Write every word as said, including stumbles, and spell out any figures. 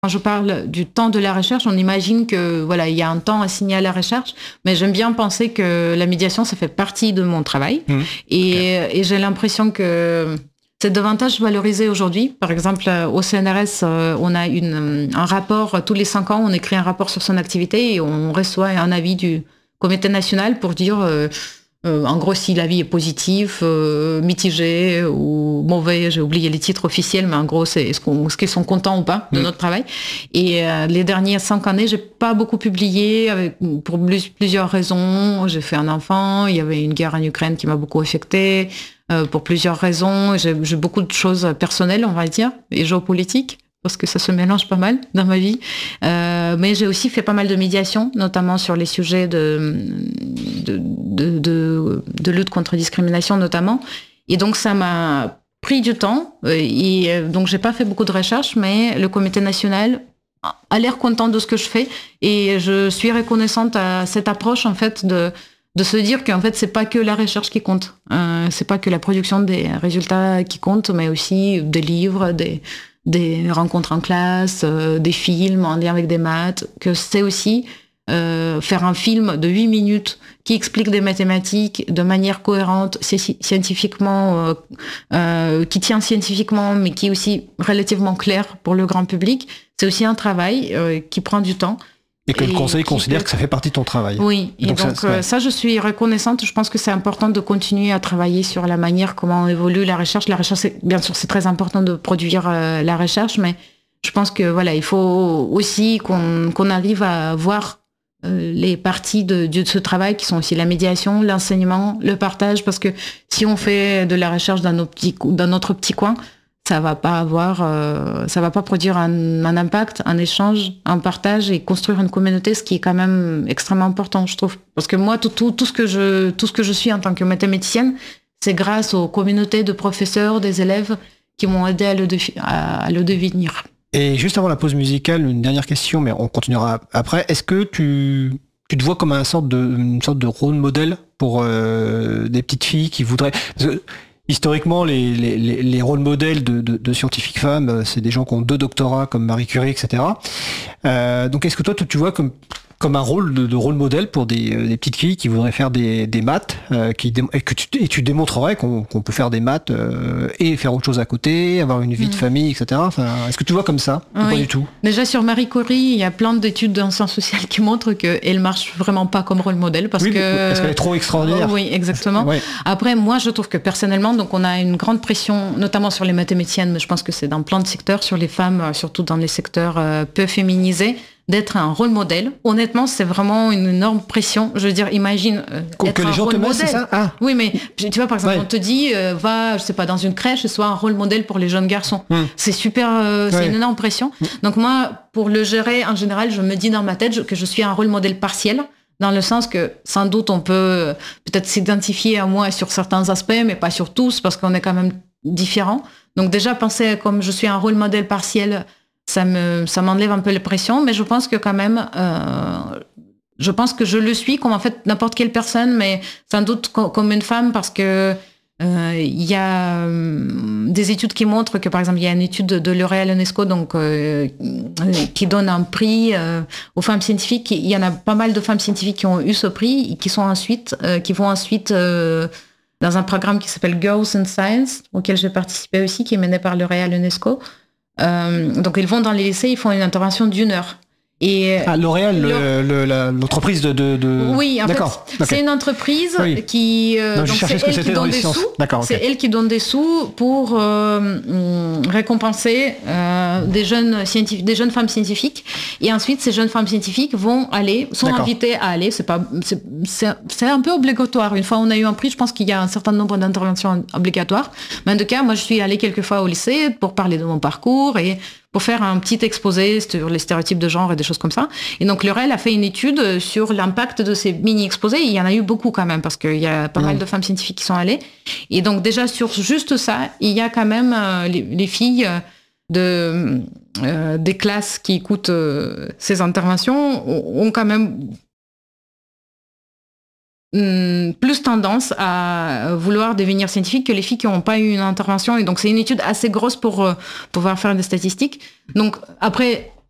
Quand je parle du temps de la recherche, on imagine que voilà, il y a un temps assigné à la recherche, mais j'aime bien penser que la médiation, ça fait partie de mon travail. Mmh. Et, okay. et j'ai l'impression que c'est davantage valorisé aujourd'hui. Par exemple, au C N R S, on a une, un rapport, tous les cinq ans, on écrit un rapport sur son activité et on reçoit un avis du comité national pour dire... Euh, Euh, en gros, si l'avis est positif, euh, mitigé ou mauvais, j'ai oublié les titres officiels, mais en gros, c'est est-ce, qu'on, est-ce qu'ils sont contents ou pas de mmh. notre travail. Et euh, les dernières cinq années, j'ai pas beaucoup publié avec, pour plus, plusieurs raisons. J'ai fait un enfant, il y avait une guerre en Ukraine qui m'a beaucoup affectée, euh, pour plusieurs raisons. J'ai, j'ai beaucoup de choses personnelles, on va dire, et géopolitiques, parce que ça se mélange pas mal dans ma vie. Euh, mais j'ai aussi fait pas mal de médiation, notamment sur les sujets de, de, de, de, de lutte contre la discrimination, notamment. Et donc, ça m'a pris du temps. Et donc, j'ai pas fait beaucoup de recherches, mais le comité national a l'air content de ce que je fais. Et je suis reconnaissante à cette approche, en fait, de, de se dire qu'en fait, c'est pas que la recherche qui compte. Euh, c'est pas que la production des résultats qui compte, mais aussi des livres, des... des rencontres en classe, euh, des films en lien avec des maths, que c'est aussi euh, faire un film de huit minutes qui explique des mathématiques de manière cohérente, scientifiquement, euh, euh, qui tient scientifiquement, mais qui est aussi relativement clair pour le grand public. C'est aussi un travail euh, qui prend du temps. Et que le conseil considère peut... que ça fait partie de ton travail. Oui, et donc, donc ça, ouais. ça, je suis reconnaissante. Je pense que c'est important de continuer à travailler sur la manière comment évolue la recherche. La recherche, c'est, bien sûr, c'est très important de produire euh, la recherche, mais je pense que voilà, il faut aussi qu'on, qu'on arrive à voir euh, les parties de, de ce travail qui sont aussi la médiation, l'enseignement, le partage, parce que si on fait de la recherche dans, nos petits, dans notre petit coin, ça va pas avoir, euh, ça va pas produire un, un impact, un échange, un partage et construire une communauté, ce qui est quand même extrêmement important, je trouve. Parce que moi, tout, tout, tout ce que je, tout ce que je suis en tant que mathématicienne, c'est grâce aux communautés de professeurs, des élèves qui m'ont aidé à le, défi- à, à le devenir. Et juste avant la pause musicale, une dernière question, mais on continuera après. Est-ce que tu, tu te vois comme un sorte de, une sorte de rôle modèle pour euh, des petites filles qui voudraient... Parce que, historiquement, les, les, les rôles modèles de, de, de scientifiques femmes, c'est des gens qui ont deux doctorats comme Marie Curie, et cetera. Euh, donc, est-ce que toi, tu vois comme, comme un rôle de, de rôle modèle pour des, des petites filles qui voudraient faire des, des maths, euh, qui, et que tu, et tu démontrerais qu'on, qu'on peut faire des maths euh, et faire autre chose à côté, avoir une vie mmh. de famille, et cetera. Enfin, est-ce que tu vois comme ça ou oui. pas du tout? Déjà, sur Marie Curie, il y a plein d'études en sciences sociales qui montrent qu'elle marche vraiment pas comme rôle modèle parce oui, que... parce qu'elle est trop extraordinaire. Oui, exactement. Ouais. Après, moi, je trouve que personnellement, donc on a une grande pression, notamment sur les mathématiciennes, mais je pense que c'est dans plein de secteurs, sur les femmes, surtout dans les secteurs euh, peu féminisés, d'être un rôle modèle. Honnêtement, c'est vraiment une énorme pression. Je veux dire, imagine euh, être que les un gens rôle te modèle. C'est ça ah. Oui, mais tu vois, par exemple, ouais. on te dit, euh, va, je sais pas, dans une crèche et sois un rôle modèle pour les jeunes garçons. Hum. C'est super, euh, ouais. c'est une énorme pression. Hum. Donc moi, pour le gérer, en général, je me dis dans ma tête que je suis un rôle modèle partiel, dans le sens que sans doute on peut peut-être s'identifier à moi sur certains aspects, mais pas sur tous, parce qu'on est quand même différents. Donc déjà, penser comme je suis un rôle modèle partiel, ça me, ça m'enlève un peu la pression, mais je pense que quand même, euh, je pense que je le suis comme en fait n'importe quelle personne, mais sans doute comme une femme, parce que il euh, y a euh, des études qui montrent que, par exemple, il y a une étude de, de L'Oréal UNESCO, donc euh, qui donne un prix euh, aux femmes scientifiques. Il y en a pas mal de femmes scientifiques qui ont eu ce prix et qui sont ensuite, euh, qui vont ensuite euh, dans un programme qui s'appelle Girls in Science, auquel j'ai participé aussi, qui est mené par L'Oréal UNESCO. Euh, donc ils vont dans les lycées, ils font une intervention d'une heure. Et ah, L'Oréal, le, le, la, l'entreprise de, de, de... Oui, en D'accord. fait, okay. c'est une entreprise oui. qui... Euh, non, donc c'est elle qui donne des sous. D'accord, okay. C'est elle qui donne des sous pour euh, récompenser euh, des jeunes scientifiques, des jeunes femmes scientifiques. Et ensuite, ces jeunes femmes scientifiques vont aller, sont D'accord. invitées à aller. C'est pas, c'est, c'est, c'est un peu obligatoire. Une fois on a eu un prix, je pense qu'il y a un certain nombre d'interventions obligatoires. Mais en tout cas, moi, je suis allée quelques fois au lycée pour parler de mon parcours et pour faire un petit exposé sur les stéréotypes de genre et des choses comme ça. Et donc, L'Oréal a fait une étude sur l'impact de ces mini-exposés. Il y en a eu beaucoup quand même, parce qu'il y a pas mmh. mal de femmes scientifiques qui sont allées. Et donc, déjà, sur juste ça, il y a quand même euh, les, les filles de, euh, des classes qui écoutent euh, ces interventions ont quand même plus tendance à vouloir devenir scientifique que les filles qui n'ont pas eu une intervention. Et donc, c'est une étude assez grosse pour euh, pouvoir faire des statistiques. Donc, après,